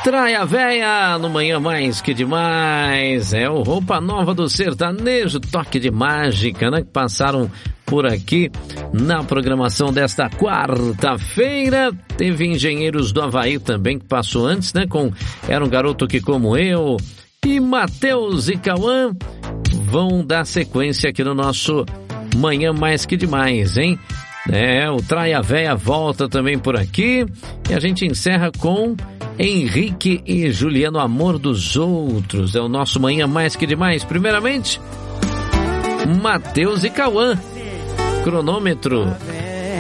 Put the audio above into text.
Traia Véia, no Manhã Mais Que Demais, é o Roupa Nova do Sertanejo, Toque de Mágica, né, que passaram por aqui na programação desta quarta-feira. Teve Engenheiros do Havaí também, que passou antes, né, com Era um Garoto Que Como Eu, e Matheus e Cauã vão dar sequência aqui no nosso Manhã Mais Que Demais, hein? O Traia Véia volta também por aqui, e a gente encerra com Henrique e Juliano, Amor dos Outros. É o nosso Manhã Mais Que Demais. Primeiramente, Matheus e Cauã. Cronômetro